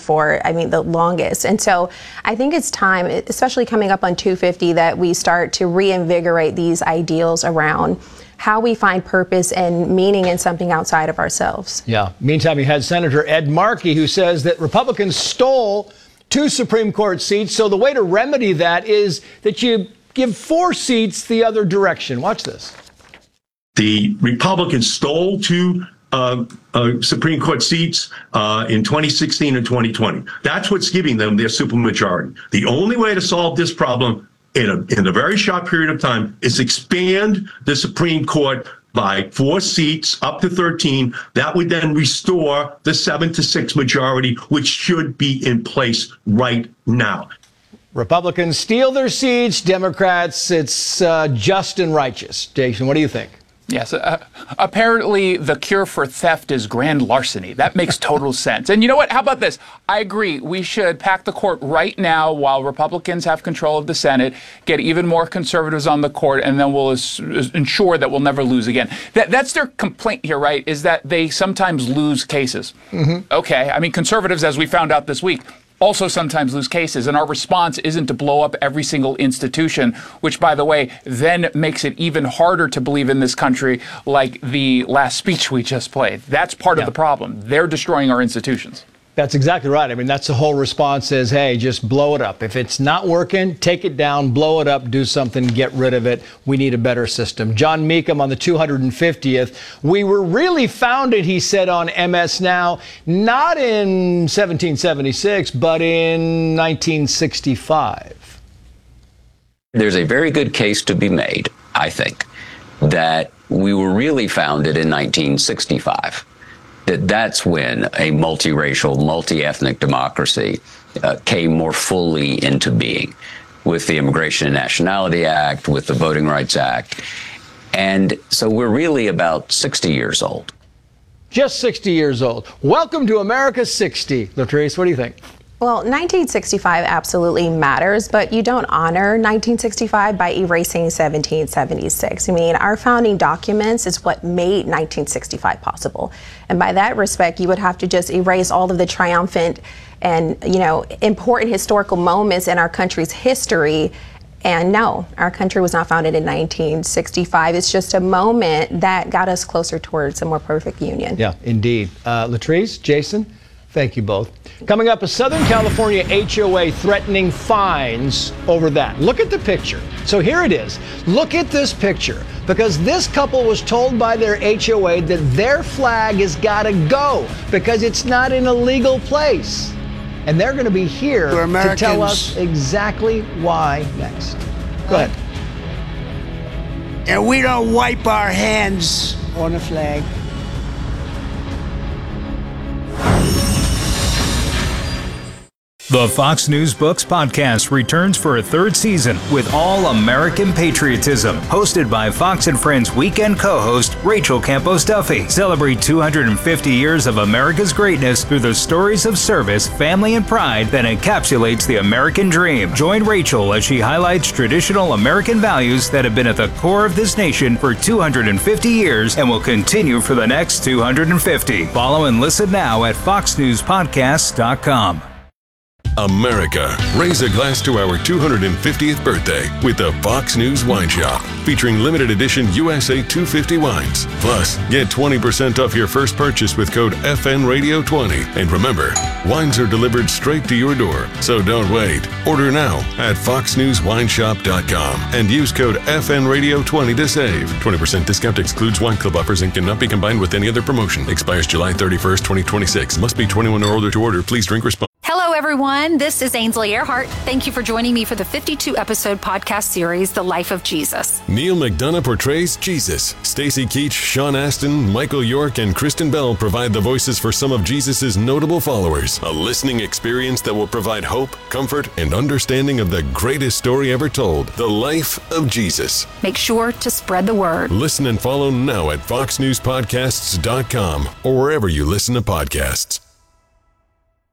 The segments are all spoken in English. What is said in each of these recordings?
for, the longest. And so I think it's time, especially coming up on 250, that we start to reinvigorate these ideals around how we find purpose and meaning in something outside of ourselves. Yeah. Meantime, you had Senator Ed Markey, who says that Republicans stole 2 Supreme Court seats. So the way to remedy that is that you give 4 seats the other direction. Watch this. The Republicans stole 2 Supreme Court seats in 2016 and 2020. That's what's giving them their supermajority. The only way to solve this problem in a very short period of time is expand the Supreme Court by 4 seats up to 13. That would then restore the 7-6 majority, which should be in place right now. Republicans steal their seats. Democrats, it's just and righteous. Jason, what do you think? Yes, apparently the cure for theft is grand larceny. That makes total sense. And you know what? How about this? I agree. We should pack the court right now while Republicans have control of the Senate, get even more conservatives on the court, and then we'll ensure that we'll never lose again. That's their complaint here, right, is that they sometimes lose cases. Mm-hmm. Okay, conservatives, as we found out this week, also sometimes lose cases, and our response isn't to blow up every single institution, which, by the way, then makes it even harder to believe in this country, like the last speech we just played. That's part of the problem. They're destroying our institutions. That's exactly right. That's the whole response is, hey, just blow it up. If it's not working, take it down, blow it up, do something, get rid of it. We need a better system. John Meekum on the 250th. We were really founded, he said on MS Now, not in 1776, but in 1965. There's a very good case to be made, I think, that we were really founded in 1965. That's when a multiracial, multi-ethnic democracy came more fully into being with the Immigration and Nationality Act, with the Voting Rights Act. And so we're really about 60 years old. Just 60 years old. Welcome to America 60. Latrice, what do you think? Well, 1965 absolutely matters, but you don't honor 1965 by erasing 1776. Our founding documents is what made 1965 possible. And by that respect, you would have to just erase all of the triumphant and, important historical moments in our country's history. And no, our country was not founded in 1965. It's just a moment that got us closer towards a more perfect union. Yeah, indeed. Latrice, Jason, thank you both. Coming up, a Southern California HOA threatening fines over that. Look at the picture. So here it is. Look at this picture, because this couple was told by their HOA that their flag has got to go because it's not in a legal place. And they're going to be here to tell us exactly why next. Go ahead. And we don't wipe our hands on the flag. The Fox News Books podcast returns for a 3rd season with all American patriotism. Hosted by Fox and Friends weekend co-host Rachel Campos Duffy. Celebrate 250 years of America's greatness through the stories of service, family, and pride that encapsulates the American dream. Join Rachel as she highlights traditional American values that have been at the core of this nation for 250 years and will continue for the next 250. Follow and listen now at foxnewspodcasts.com. America, raise a glass to our 250th birthday with the Fox News Wine Shop, featuring limited edition USA 250 wines. Plus, get 20% off your first purchase with code FNRadio20. And remember, wines are delivered straight to your door, so don't wait. Order now at foxnewswineshop.com and use code FNRadio20 to save. 20% discount excludes wine club offers and cannot be combined with any other promotion. Expires July 31st, 2026. Must be 21 or older to order. Please drink responsibly. Hello, everyone. This is Ainsley Earhart. Thank you for joining me for the 52-episode podcast series, The Life of Jesus. Neil McDonough portrays Jesus. Stacy Keach, Sean Astin, Michael York, and Kristen Bell provide the voices for some of Jesus' notable followers. A listening experience that will provide hope, comfort, and understanding of the greatest story ever told, The Life of Jesus. Make sure to spread the word. Listen and follow now at foxnewspodcasts.com or wherever you listen to podcasts.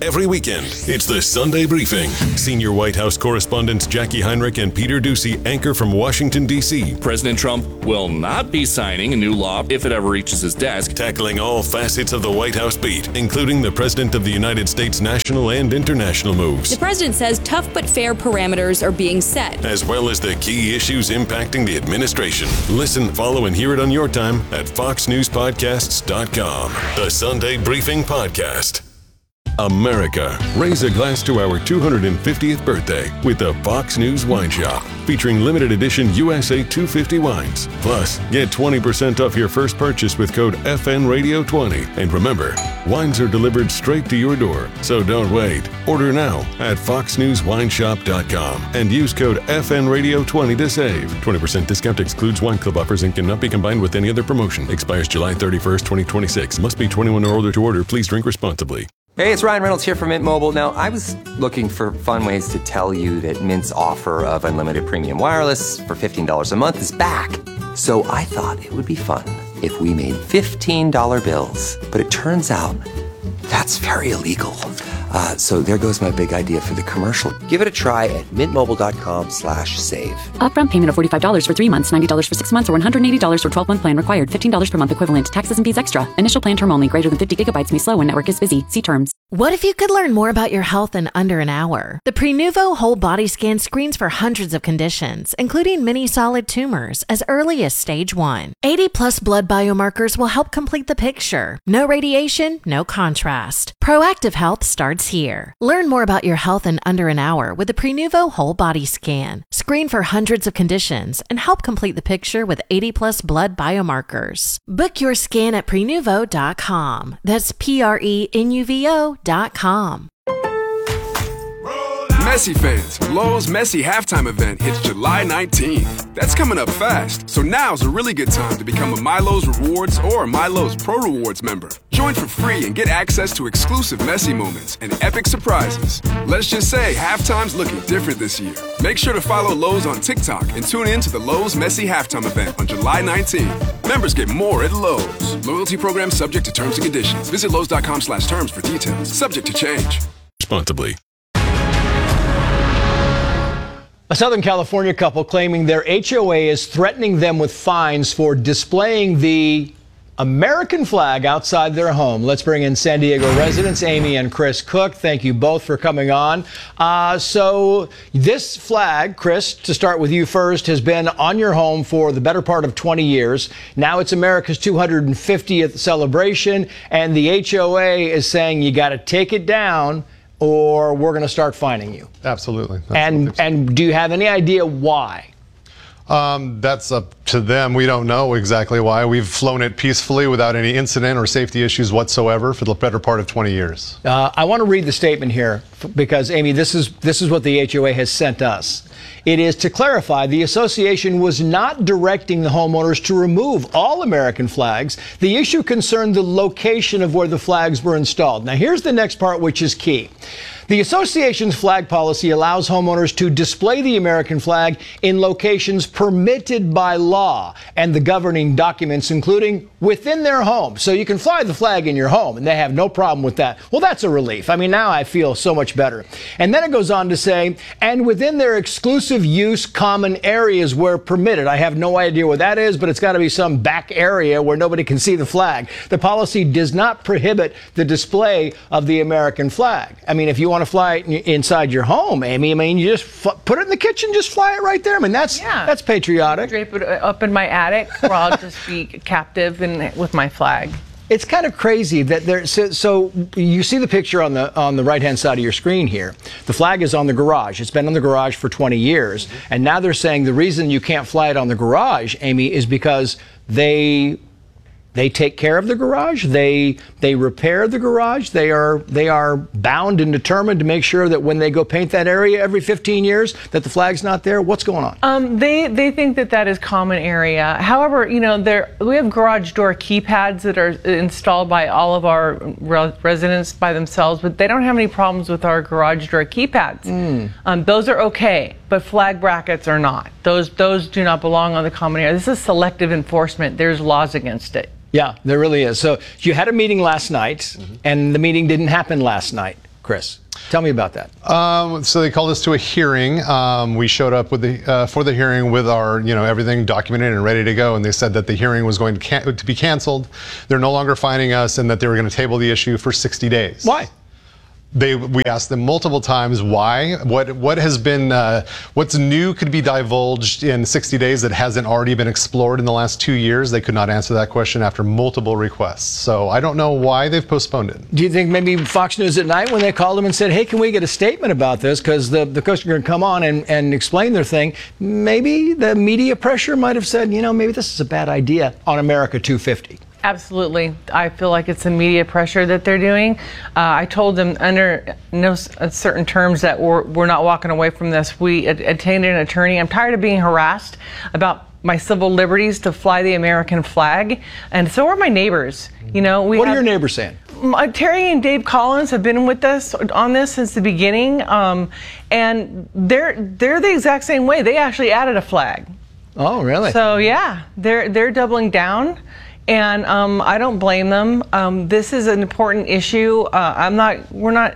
Every weekend, it's the Sunday Briefing. Senior White House correspondents Jackie Heinrich and Peter Doocy anchor from Washington, D.C. President Trump will not be signing a new law if it ever reaches his desk. Tackling all facets of the White House beat, including the President of the United States national and international moves. The president says tough but fair parameters are being set, as well as the key issues impacting the administration. Listen, follow, and hear it on your time at FoxNewsPodcasts.com. The Sunday Briefing Podcast. America, raise a glass to our 250th birthday with the Fox News Wine Shop, featuring limited edition USA 250 wines. Plus, get 20% off your first purchase with code FNRadio20. And remember, wines are delivered straight to your door, so don't wait. Order now at FoxNewsWineShop.com and use code FNRadio20 to save. 20% discount excludes wine club offers and cannot be combined with any other promotion. Expires July 31st, 2026. Must be 21 or older to order. Please drink responsibly. Hey, it's Ryan Reynolds here from Mint Mobile. Now, I was looking for fun ways to tell you that Mint's offer of unlimited premium wireless for $15 a month is back. So I thought it would be fun if we made $15 bills. But it turns out that's very illegal. So there goes my big idea for the commercial. Give it a try at mintmobile.com/save. Upfront payment of $45 for 3 months, $90 for 6 months, or $180 for 12-month plan required. $15 per month equivalent. Taxes and fees extra. Initial plan term only. Greater than 50 gigabytes may slow when network is busy. See terms. What if you could learn more about your health in under an hour? The Prenuvo Whole Body Scan screens for hundreds of conditions, including many solid tumors, as early as stage 1. 80-plus blood biomarkers will help complete the picture. No radiation, no contrast. Proactive health starts here. Learn more about your health in under an hour with the Prenuvo Whole Body Scan. Screen for hundreds of conditions and help complete the picture with 80-plus blood biomarkers. Book your scan at Prenuvo.com. That's Prenuvo.com. Messi fans, Lowe's Messi halftime event hits July 19th. That's coming up fast, so now's a really good time to become a MyLowe's Rewards or MyLowe's Pro Rewards member. Join for free and get access to exclusive Messi moments and epic surprises. Let's just say halftime's looking different this year. Make sure to follow Lowe's on TikTok and tune in to the Lowe's Messi halftime event on July 19th. Members get more at Lowe's. Loyalty program subject to terms and conditions. Visit Lowe's.com/terms for details. Subject to change. Responsibly. A Southern California couple claiming their HOA is threatening them with fines for displaying the American flag outside their home. Let's bring in San Diego residents Amy and Chris Cook. Thank you both for coming on. So this flag, Chris, to start with you first, has been on your home for the better part of 20 years. Now it's America's 250th celebration, and the HOA is saying you got to take it down or we're going to start fining you. Absolutely. And do you have any idea why? That's up to them. We don't know exactly why. We've flown it peacefully without any incident or safety issues whatsoever for the better part of 20 years. I want to read the statement here because, Amy, this is what the HOA has sent us. It is to clarify, the association was not directing the homeowners to remove all American flags. The issue concerned the location of where the flags were installed. Now, here's the next part, which is key. The association's flag policy allows homeowners to display the American flag in locations permitted by law and the governing documents, including within their home. So you can fly the flag in your home, and they have no problem with that. Well, that's a relief. I mean, now I feel so much better. And then it goes on to say, and within their exclusive use common areas where permitted. I have no idea what that is, but it's got to be some back area where nobody can see the flag. The policy does not prohibit the display of the American flag. I mean, if you want to fly it inside your home, Amy, I mean, you just put it in the kitchen, just fly it right there. I mean, that's patriotic. Drape it up in my attic where I'll just be captive with my flag. It's kind of crazy that there. So you see the picture on the right-hand side of your screen here. The flag is on the garage. It's been on the garage for 20 years, and now they're saying the reason you can't fly it on the garage, Amy, is because they take care of the garage. They repair the garage. They are bound and determined to make sure that when they go paint that area every 15 years, that the flag's not there. What's going on? They think that is common area. However, we have garage door keypads that are installed by all of our residents by themselves, but they don't have any problems with our garage door keypads. Those are okay, but flag brackets are not. Those do not belong on the common area. This is selective enforcement. There's laws against it. Yeah, there really is. So you had a meeting last night, and the meeting didn't happen last night. Chris. Tell me about that. So they called us to a hearing. We showed up with for the hearing with our, everything documented and ready to go. And they said that the hearing was going to be canceled. They're no longer fining us, and that they were going to table the issue for 60 days. Why? We asked them multiple times why. What has been, what's new could be divulged in 60 days that hasn't already been explored in the last 2 years. They could not answer that question after multiple requests. So I don't know why they've postponed it. Do you think maybe Fox News at night, when they called them and said, hey, can we get a statement about this? Because the coast are going to come on and explain their thing. Maybe the media pressure might have said, maybe this is a bad idea on America 250. Absolutely. I feel like it's the media pressure that they're doing. I told them under no certain terms that we're not walking away from this. We attained an attorney. I'm tired of being harassed about my civil liberties to fly the American flag, and so are my neighbors. What are your neighbors saying? Terry and Dave Collins have been with us on this since the beginning, and they're the exact same way. They actually added a flag. Oh, really? So yeah, they're doubling down. And I don't blame them. This is an important issue. Our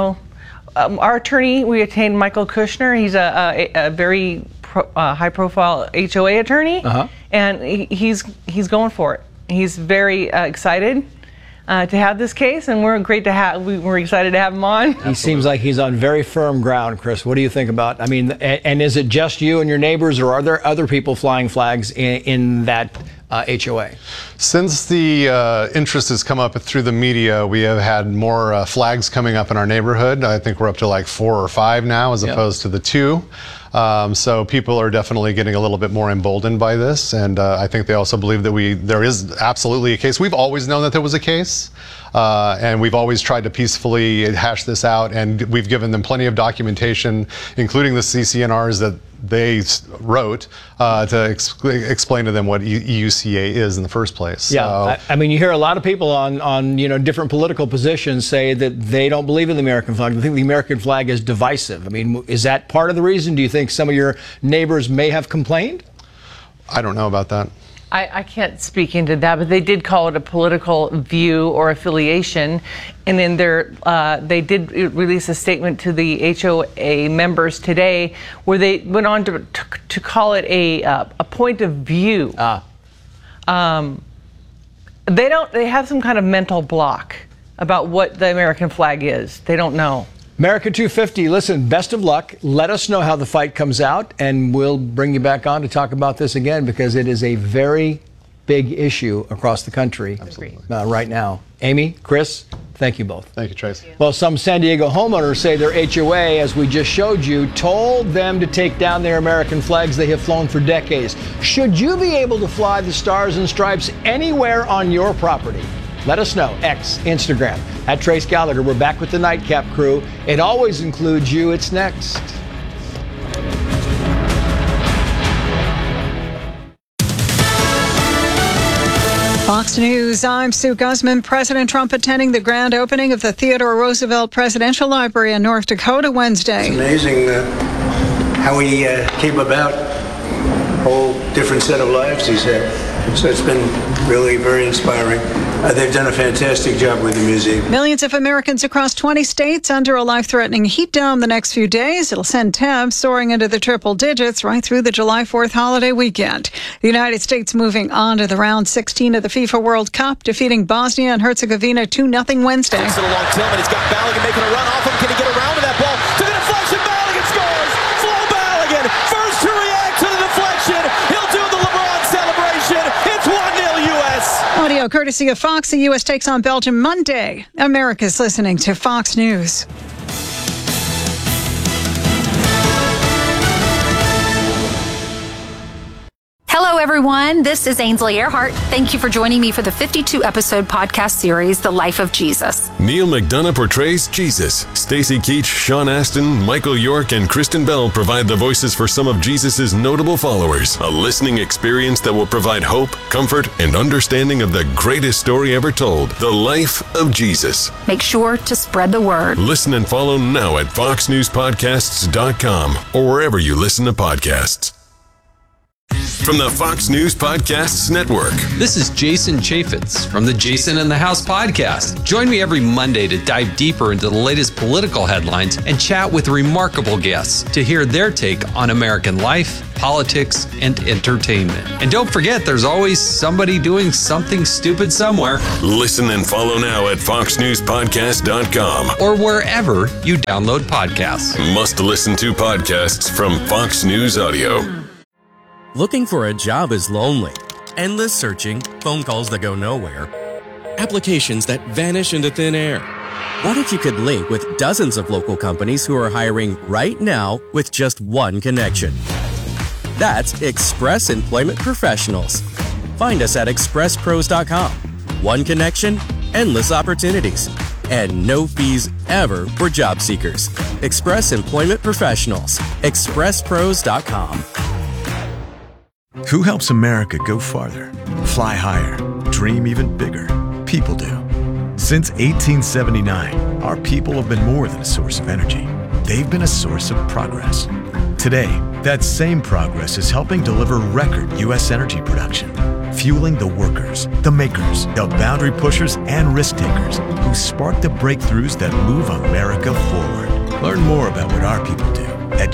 attorney, we attained Michael Kushner. He's a very high-profile HOA attorney, and he's going for it. He's very excited to have this case, and we're excited to have him on. He seems like he's on very firm ground, Chris. What do you think about? I mean, and is it just you and your neighbors, or are there other people flying flags in that HOA? Since the interest has come up through the media, we have had more flags coming up in our neighborhood. I think we're up to like 4 or 5 now, as opposed to the 2. So people are definitely getting a little bit more emboldened by this, and I think they also believe that there is absolutely a case. We've always known that there was a case, and we've always tried to peacefully hash this out, and we've given them plenty of documentation, including the CCNRs that they wrote to explain to them what EUCA is in the first place. Yeah, I mean, you hear a lot of people on different political positions say that they don't believe in the American flag. They think the American flag is divisive. I mean, is that part of the reason? Do you think some of your neighbors may have complained? I don't know about that. I can't speak into that, but they did call it a political view or affiliation, and in they did release a statement to the HOA members today where they went on to call it a point of view. They have some kind of mental block about what the American flag is. They don't know. America 250, listen, best of luck. Let us know how the fight comes out, and we'll bring you back on to talk about this again, because it is a very big issue across the country right now. Amy, Chris, thank you both. Thank you, Trace. Well, some San Diego homeowners say their HOA, as we just showed you, told them to take down their American flags they have flown for decades. Should you be able to fly the Stars and Stripes anywhere on your property? Let us know. X, Instagram, at Trace Gallagher. We're back with the Nightcap crew. It always includes you. It's next. Fox News, I'm Sue Guzman. President Trump attending the grand opening of the Theodore Roosevelt Presidential Library in North Dakota Wednesday. It's amazing how he came about. A whole different set of lives, he said. So it's been really very inspiring. They've done a fantastic job with the museum. Millions of Americans across 20 states under a life-threatening heat dome the next few days. It'll send temps soaring into the triple digits right through the July 4th holiday weekend. The United States moving on to the round 16 of the FIFA World Cup, defeating Bosnia and Herzegovina 2-0 Wednesday. Takes it along Tillman. He's got Balogun making a run off him. Can he get around to that ball? To the deflection. Balogun scores. Flo Balogun, first to react to the deflection. He'll do the LeBron celebration. It's 1-0 U.S. Audio courtesy of Fox. The U.S. takes on Belgium Monday. America's listening to Fox News. Hello, everyone. This is Ainsley Earhart. Thank you for joining me for the 52-episode podcast series, The Life of Jesus. Neil McDonough portrays Jesus. Stacy Keach, Sean Astin, Michael York, and Kristen Bell provide the voices for some of Jesus' notable followers. A listening experience that will provide hope, comfort, and understanding of the greatest story ever told, The Life of Jesus. Make sure to spread the word. Listen and follow now at foxnewspodcasts.com or wherever you listen to podcasts. from the Fox News Podcasts Network. This is Jason Chaffetz from the Jason in the House podcast. Join me every Monday to dive deeper into the latest political headlines and chat with remarkable guests to hear their take on American life, politics, and entertainment. And don't forget, there's always somebody doing something stupid somewhere. Listen and follow now at foxnewspodcast.com or wherever you download podcasts. Must listen to podcasts from Fox News Audio. Looking for a job is lonely. Endless searching, phone calls that go nowhere, applications that vanish into thin air. What if you could link with dozens of local companies who are hiring right now with just one connection? That's Express Employment Professionals. Find us at expresspros.com. One connection, endless opportunities, and no fees ever for job seekers. Express Employment Professionals. expresspros.com. Who helps America go farther, fly higher, dream even bigger? People do. Since 1879, our people have been more than a source of energy. They've been a source of progress. Today, that same progress is helping deliver record U.S. energy production, fueling the workers, the makers, the boundary pushers, and risk takers who spark the breakthroughs that move America forward. Learn more about what our people do at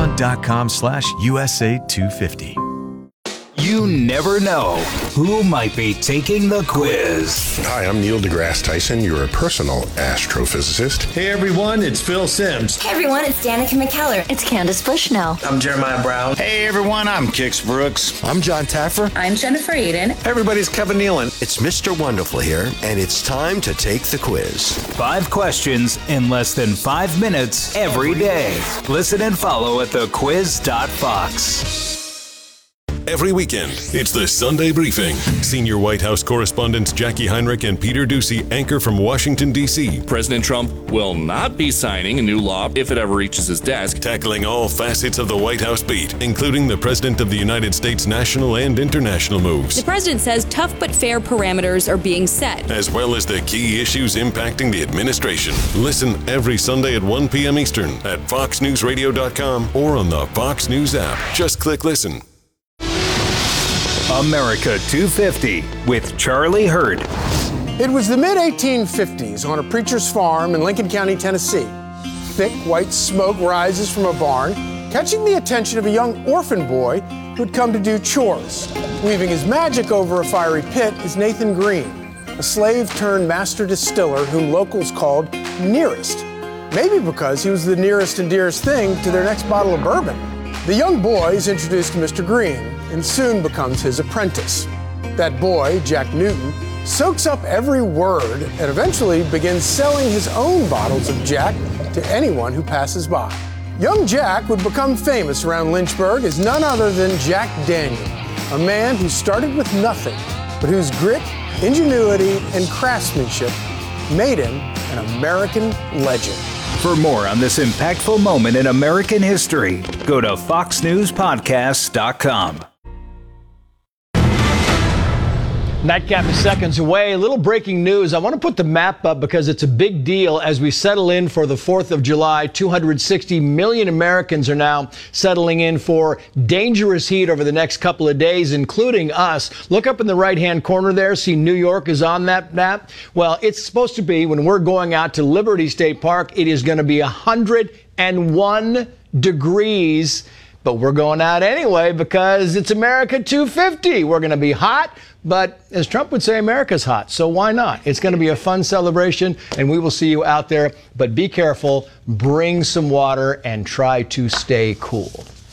chevron.com/USA250. You never know who might be taking the quiz. Hi, I'm Neil deGrasse Tyson, your personal astrophysicist. Hey everyone, it's Phil Simms. Hey everyone, it's Danica McKellar. It's Candace Bushnell. I'm Jeremiah Brown. Hey everyone, I'm Kix Brooks. I'm John Taffer. I'm Jennifer Aiden. Everybody's Kevin Nealon. It's Mr. Wonderful here, and it's time to take the quiz. 5 questions in less than 5 minutes every day. Listen and follow at thequiz.fox. Every weekend, it's the Sunday Briefing. Senior White House correspondents Jackie Heinrich and Peter Doocy anchor from Washington, D.C. President Trump will not be signing a new law if it ever reaches his desk. Tackling all facets of the White House beat, including the President of the United States national and international moves. The president says tough but fair parameters are being set, as well as the key issues impacting the administration. Listen every Sunday at 1 p.m. Eastern at foxnewsradio.com or on the Fox News app. Just click listen. America 250 with Charlie Hurd. It was the mid-1850s on a preacher's farm in Lincoln County, Tennessee. Thick white smoke rises from a barn, catching the attention of a young orphan boy who'd come to do chores. Weaving his magic over a fiery pit is Nathan Green, a slave-turned-master distiller whom locals called Nearest. Maybe because he was the nearest and dearest thing to their next bottle of bourbon. The young boy is introduced to Mr. Green and soon becomes his apprentice. That boy, Jack Newton, soaks up every word and eventually begins selling his own bottles of Jack to anyone who passes by. Young Jack would become famous around Lynchburg as none other than Jack Daniel, a man who started with nothing, but whose grit, ingenuity, and craftsmanship made him an American legend. For more on this impactful moment in American history, go to foxnewspodcast.com. Nightcap is seconds away. A little breaking news. I want to put the map up because it's a big deal as we settle in for the 4th of July. 260 million Americans are now settling in for dangerous heat over the next couple of days, including us. Look up in the right-hand corner there. See New York is on that map. Well, it's supposed to be, when we're going out to Liberty State Park, it is going to be 101 degrees. But we're going out anyway because it's America 250. We're going to be hot, but as Trump would say, America's hot. So why not? It's going to be a fun celebration, and we will see you out there. But be careful, bring some water, and try to stay cool.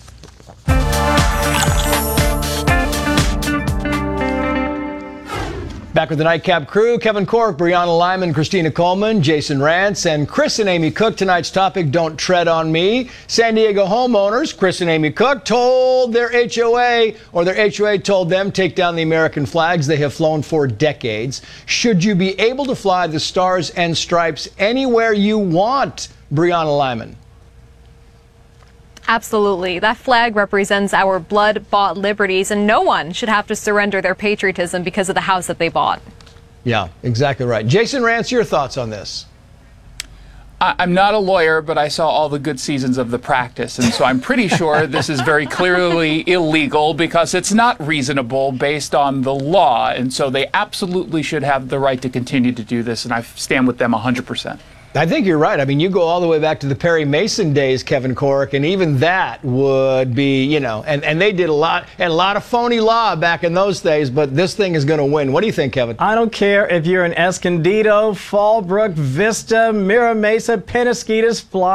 Back with the Nightcap crew, Kevin Cork, Brianna Lyman, Christina Coleman, Jason Rantz, and Chris and Amy Cook. Tonight's topic, Don't Tread on Me. San Diego homeowners, Chris and Amy Cook, told their HOA, or their HOA told them, take down the American flags they have flown for decades. Should you be able to fly the Stars and Stripes anywhere you want? Brianna Lyman. Absolutely. That flag represents our blood-bought liberties, and no one should have to surrender their patriotism because of the house that they bought. Yeah, exactly right. Jason Rantz, your thoughts on this? I'm not a lawyer, but I saw all the good seasons of The Practice, and so I'm pretty sure this is very clearly illegal because it's not reasonable based on the law, and so they absolutely should have the right to continue to do this, and I stand with them 100%. I think you're right. I mean, you go all the way back to the Perry Mason days, Kevin Corrick, and even that would be, and they did a lot of phony law back in those days, but this thing is going to win. What do you think, Kevin? I don't care if you're in Escondido, Fallbrook, Vista, Mira Mesa, Penasquitos,